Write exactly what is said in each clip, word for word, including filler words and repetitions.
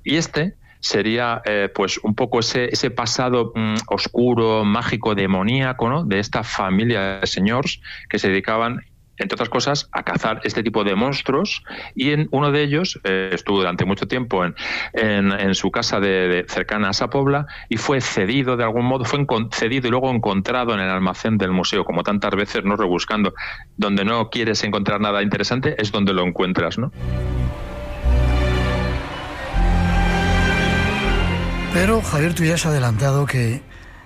Y este sería eh, pues un poco ese, ese pasado mm, oscuro, mágico, demoníaco, ¿no?, de esta familia de señores que se dedicaban, entre otras cosas, a cazar este tipo de monstruos, y en uno de ellos eh, estuvo durante mucho tiempo en, en, en su casa de, de, cercana a Sa Pobla, y fue cedido de algún modo, fue cedido y luego encontrado en el almacén del museo, como tantas veces, ¿no?, rebuscando. Donde no quieres encontrar nada interesante es donde lo encuentras, ¿no? Pero, Javier, tú ya has adelantado que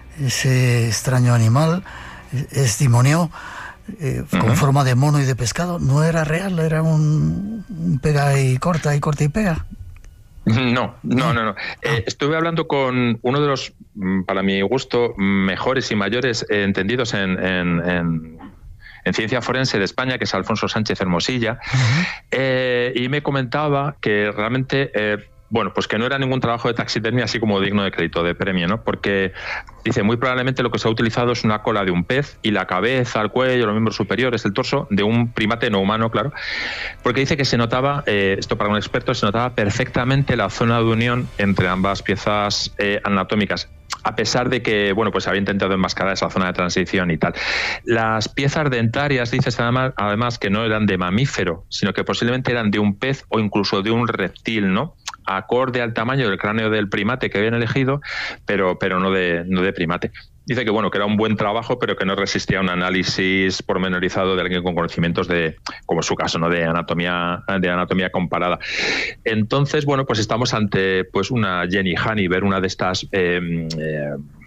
ese extraño animal, Esdimonio, eh, con uh-huh. forma de mono y de pescado, no era real, era un, un pega y corta y corta y pega. No, no, no, no. Eh, estuve hablando con uno de los, para mi gusto, mejores y mayores eh, entendidos en, en, en, en ciencia forense de España, que es Alfonso Sánchez Hermosilla, uh-huh. eh, y me comentaba que realmente... Eh, Bueno, pues que no era ningún trabajo de taxidermia así como digno de crédito, de premio, ¿no? Porque dice, muy probablemente lo que se ha utilizado es una cola de un pez y la cabeza, el cuello, los miembros superiores, el torso de un primate no humano, claro. Porque dice que se notaba, eh, esto para un experto, se notaba perfectamente la zona de unión entre ambas piezas eh, anatómicas, a pesar de que, bueno, pues había intentado enmascarar esa zona de transición y tal. Las piezas dentarias, dices además, además que no eran de mamífero, sino que posiblemente eran de un pez o incluso de un reptil, ¿no?, acorde al tamaño del cráneo del primate que habían elegido, pero, pero no de, no de primate. Dice que bueno, que era un buen trabajo, pero que no resistía a un análisis pormenorizado de alguien con conocimientos de, como es su caso, ¿no?, de anatomía, de anatomía comparada. Entonces, bueno, pues estamos ante pues una Jenny Hanniver, una de estas eh, eh,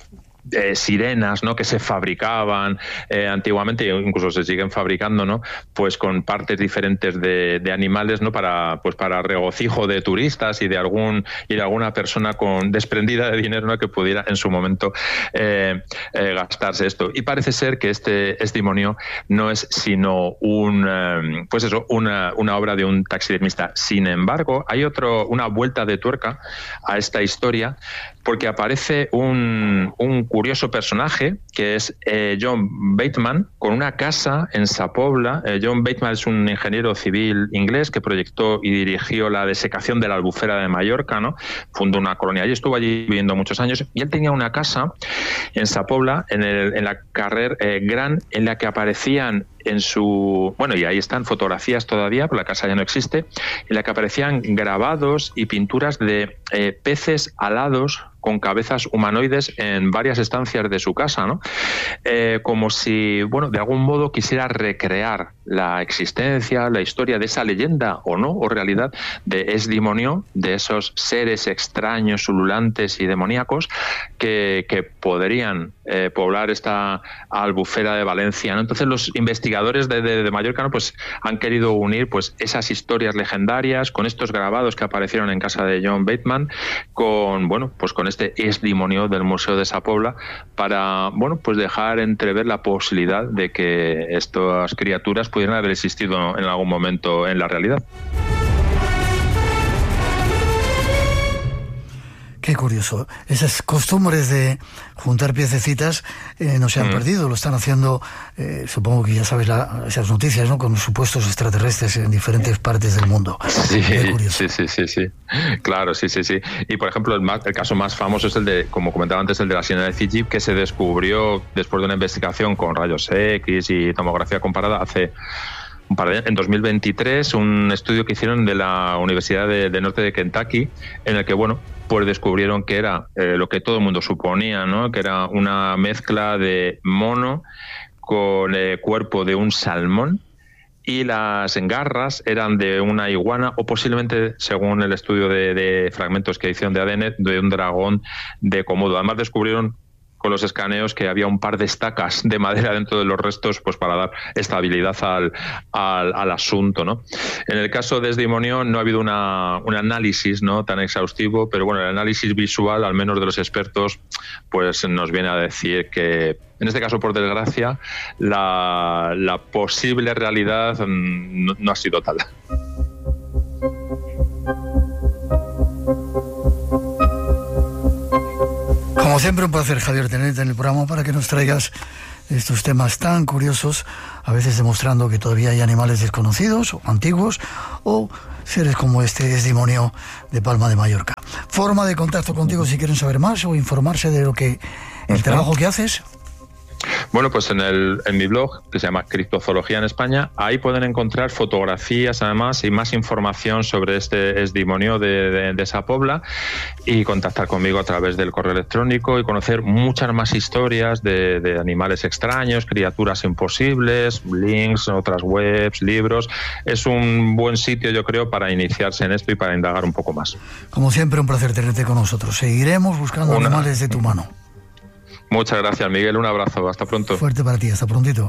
Eh, sirenas, ¿no?, que se fabricaban eh, antiguamente, incluso se siguen fabricando, ¿no?, pues con partes diferentes de, de animales, ¿no?, para pues para regocijo de turistas y de algún y de alguna persona con desprendida de dinero, ¿no?, que pudiera en su momento eh, eh, gastarse esto. Y parece ser que este Esdimonio no es sino un eh, pues eso, una, una obra de un taxidermista. Sin embargo, hay otro una vuelta de tuerca a esta historia, porque aparece un, un curioso personaje que es eh, John Bateman, con una casa en Sa Pobla. Eh, John Bateman es un ingeniero civil inglés que proyectó y dirigió la desecación de la Albufera de Mallorca, ¿no? Fundó una colonia allí, estuvo allí viviendo muchos años, y él tenía una casa en Sa Pobla, en, el, en la carrer eh, Gran, en la que aparecían en su... Bueno, y ahí están fotografías todavía, pero la casa ya no existe, en la que aparecían grabados y pinturas de eh, peces alados con cabezas humanoides en varias estancias de su casa, ¿no? Eh, como si, bueno, de algún modo quisiera recrear la existencia, la historia de esa leyenda, o no, o realidad, de Esdimonio, de esos seres extraños, ululantes y demoníacos que, que podrían eh, poblar esta albufera de Valencia, ¿no? Entonces los investigadores de, de, de Mallorca, ¿no?, pues han querido unir pues esas historias legendarias con estos grabados que aparecieron en casa de John Bateman, con, bueno, pues con este Esdimonio del Museo de Sa Pobla, para, bueno, pues dejar entrever la posibilidad de que estas criaturas pudieran haber existido en algún momento en la realidad. Qué curioso. Esas costumbres de juntar piececitas eh, no se han mm. perdido. Lo están haciendo, eh, supongo que ya sabes la, esas noticias, ¿no?, con supuestos extraterrestres en diferentes partes del mundo. Sí, sí, sí, sí, sí. Claro, sí, sí, sí. Y por ejemplo, el, más, el caso más famoso es el de, como comentaba antes, el de la sirena de Fiyi, que se descubrió después de una investigación con rayos X y tomografía comparada hace un par de años, en dos mil veintitrés, un estudio que hicieron de la Universidad de, de Norte de Kentucky, en el que, bueno, pues descubrieron que era eh, lo que todo el mundo suponía, ¿no?, que era una mezcla de mono con eh, cuerpo de un salmón, y las garras eran de una iguana, o posiblemente, según el estudio de, de fragmentos que hicieron de A D N, de un dragón de Komodo. Además descubrieron con los escaneos que había un par de estacas de madera dentro de los restos, pues para dar estabilidad al, al, al asunto, ¿no? En el caso de Esdimonio no ha habido una, un análisis, ¿no?, tan exhaustivo, pero bueno, el análisis visual, al menos de los expertos, pues nos viene a decir que, en este caso, por desgracia, la, la posible realidad no, no ha sido tal. Como siempre, un placer, Javier, tenerte en el programa para que nos traigas estos temas tan curiosos, a veces demostrando que todavía hay animales desconocidos o antiguos, o seres como este Esdimonio de Palma de Mallorca. forma de contacto contigo si quieren saber más o informarse de lo que el trabajo que haces. Bueno, pues en, el, en mi blog, que se llama Criptozoología en España, ahí pueden encontrar fotografías además y más información sobre este esdimonio de, de, de esa pobla, y contactar conmigo a través del correo electrónico y conocer muchas más historias de, de animales extraños, criaturas imposibles, links, otras webs, libros. Es un buen sitio, yo creo, para iniciarse en esto y para indagar un poco más. Como siempre, un placer tenerte con nosotros. Seguiremos buscando Una... animales de tu mano. Muchas gracias, Miguel. Un abrazo. Hasta pronto. Fuerte para ti. Hasta prontito.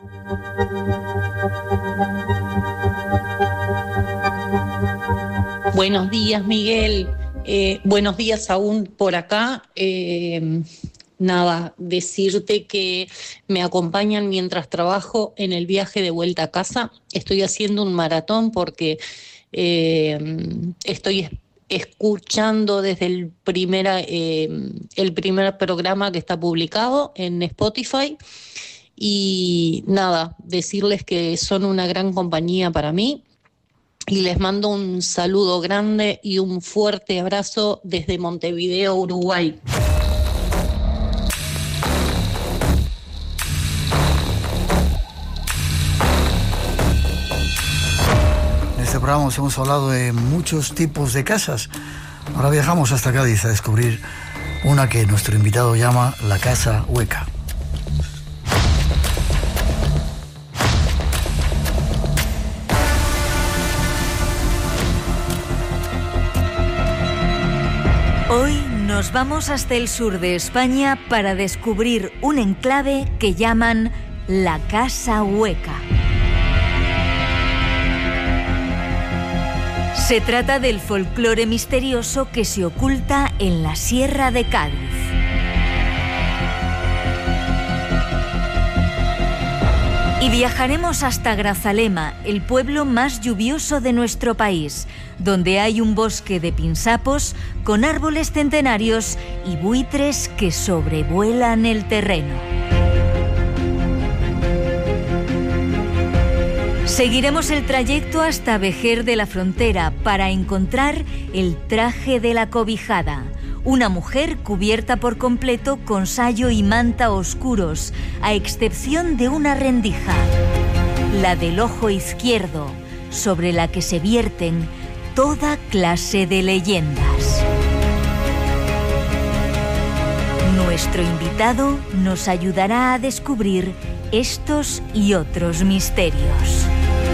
Buenos días, Miguel. Eh, buenos días aún por acá. Eh, nada, decirte que me acompañan mientras trabajo en el viaje de vuelta a casa. Estoy haciendo un maratón porque eh, estoy escuchando desde el, primera, eh, el primer programa que está publicado en Spotify, y nada, decirles que son una gran compañía para mí, y les mando un saludo grande y un fuerte abrazo desde Montevideo, Uruguay. En este programa hemos hablado de muchos tipos de casas. Ahora viajamos hasta Cádiz a descubrir una que nuestro invitado llama la Casa Hueca. Hoy nos vamos hasta el sur de España para descubrir un enclave que llaman la Casa Hueca. Se trata del folclore misterioso que se oculta en la Sierra de Cádiz. Y viajaremos hasta Grazalema, el pueblo más lluvioso de nuestro país, donde hay un bosque de pinsapos con árboles centenarios y buitres que sobrevuelan el terreno. Seguiremos el trayecto hasta Vejer de la Frontera para encontrar el traje de la cobijada, una mujer cubierta por completo con sayo y manta oscuros, a excepción de una rendija, la del ojo izquierdo, sobre la que se vierten toda clase de leyendas. Nuestro invitado nos ayudará a descubrir estos y otros misterios.